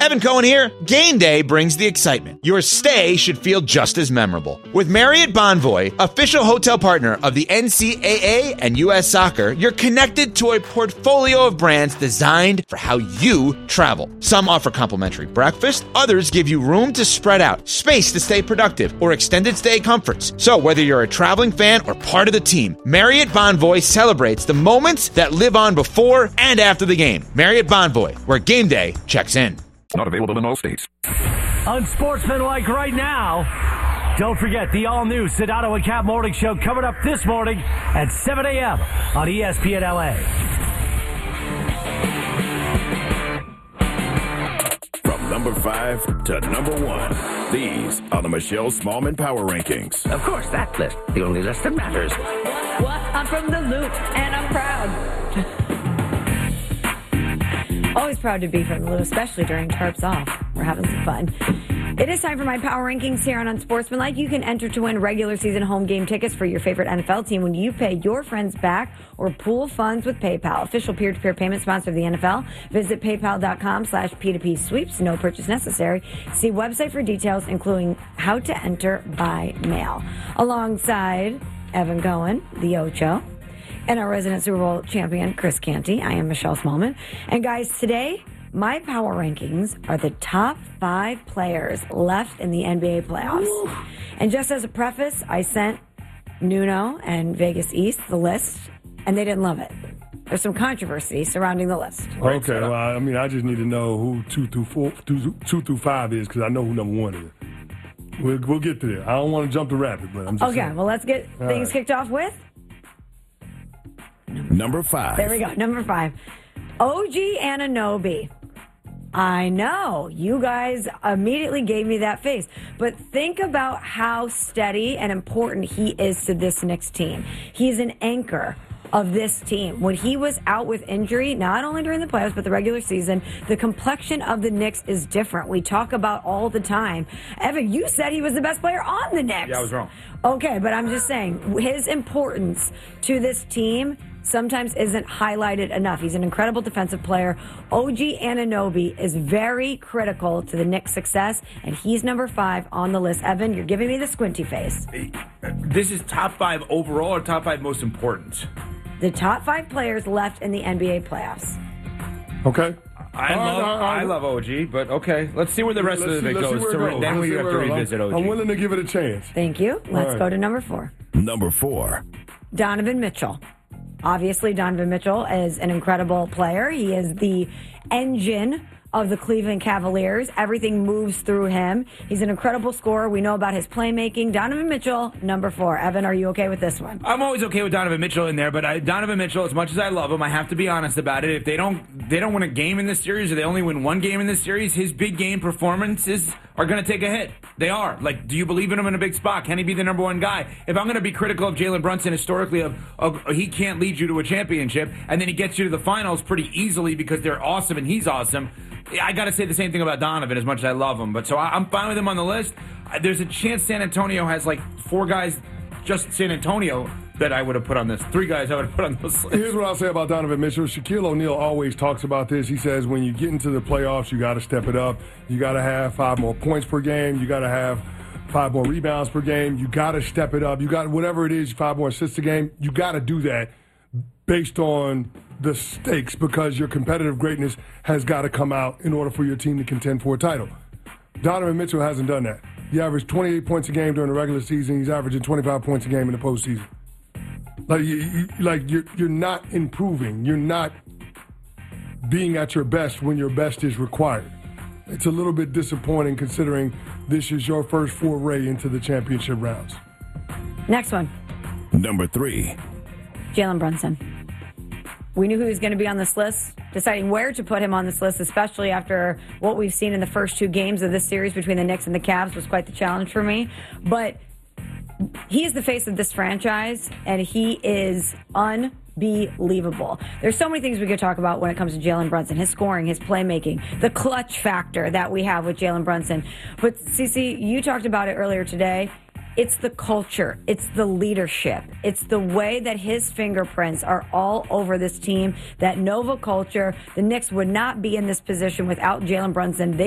Evan Cohen here. Game day brings the excitement. Your stay should feel just as memorable. With Marriott Bonvoy, official hotel partner of the NCAA and U.S. Soccer, you're connected to a portfolio of brands designed for how you travel. Some offer complimentary breakfast, others give you room to spread out, space to stay productive, or extended stay comforts. So whether you're a traveling fan or part of the team, Marriott Bonvoy celebrates the moments that live on before and after the game. Marriott Bonvoy, where game day checks in. Not available in all states. Unsportsmanlike right now. Don't forget the all-new Sedano and Cap Morning Show coming up this morning at 7 a.m. on ESPN LA. From number 5 to number 1, these are the Michelle Smallman Power Rankings. Of course, that list. The only list that matters. What? I'm from the Loop, and I'm proud. Always proud to be from the Loop, especially during Tarps Off. We're having some fun. It is time for my power rankings here on Unsportsmanlike. You can enter to win regular season home game tickets for your favorite NFL team when you pay your friends back or pool funds with PayPal. Official peer-to-peer payment sponsor of the NFL. Visit paypal.com/P2P sweeps. No purchase necessary. See website for details, including how to enter by mail. Alongside Evan Cohen, the Ocho, and our resident Super Bowl champion, Chris Canty. I am Michelle Smallman. And guys, today, my power rankings are the top 5 players left in the NBA playoffs. Ooh. And just as a preface, I sent Nuno and Vegas East the list, and they didn't love it. There's some controversy surrounding the list. Okay, well, I mean, I just need to know who 2 through 5 is, because I know who number 1 is. We'll get to there. I don't want to jump the rabbit, but I'm just saying. Well, let's get things kicked off with Number 5. There we go. Number 5. OG Anunoby. I know. You guys immediately gave me that face. But think about how steady and important he is to this Knicks team. He's an anchor of this team. When he was out with injury, not only during the playoffs, but the regular season, the complexion of the Knicks is different. We talk about all the time. Evan, you said he was the best player on the Knicks. Yeah, I was wrong. Okay, but I'm just saying, his importance to this team sometimes isn't highlighted enough. He's an incredible defensive player. OG Anunoby is very critical to the Knicks' success, and he's number 5 on the list. Evan, you're giving me the squinty face. This is top 5 overall or top 5 most important? The top 5 players left in the NBA playoffs. Okay. I love OG, but okay. Let's see where the rest of it goes. Then we have to revisit OG. I'm willing to give it a chance. Thank you. Let's go to number 4. Number 4. Donovan Mitchell. Obviously, Donovan Mitchell is an incredible player. He is the engine of the Cleveland Cavaliers. Everything moves through him. He's an incredible scorer. We know about his playmaking. Donovan Mitchell, number 4. Evan, are you okay with this one? I'm always okay with Donovan Mitchell in there, but Donovan Mitchell, as much as I love him, I have to be honest about it. If they don't win a game in this series, or they only win one game in this series, his big game performances are going to take a hit. They are. Like, do you believe in him in a big spot? Can he be the number 1 guy? If I'm going to be critical of Jalen Brunson historically, of he can't lead you to a championship, and then he gets you to the finals pretty easily because they're awesome and he's awesome, I got to say the same thing about Donovan, as much as I love him. But so I'm fine with him on the list. There's a chance San Antonio has like 4 guys, just San Antonio, that I would have put on this. 3 guys I would have put on this list. Here's what I'll say about Donovan Mitchell. Shaquille O'Neal always talks about this. He says when you get into the playoffs, you got to step it up. You got to have 5 more points per game. You got to have 5 more rebounds per game. You got to step it up. You got whatever it is, 5 more assists a game. You got to do that based on the stakes, because your competitive greatness has got to come out in order for your team to contend for a title. Donovan Mitchell hasn't done that. He averaged 28 points a game during the regular season. He's averaging 25 points a game in the postseason. You're not improving. You're not being at your best when your best is required. It's a little bit disappointing considering this is your first foray into the championship rounds. Next one. Number 3. Jalen Brunson. We knew he was going to be on this list. Deciding where to put him on this list, especially after what we've seen in the first 2 games of this series between the Knicks and the Cavs, was quite the challenge for me. But he is the face of this franchise, and he is unbelievable. There's so many things we could talk about when it comes to Jalen Brunson. His scoring, his playmaking, the clutch factor that we have with Jalen Brunson. But, Cece, you talked about it earlier today. It's the culture. It's the leadership. It's the way that his fingerprints are all over this team, that Nova culture. The Knicks would not be in this position without Jalen Brunson.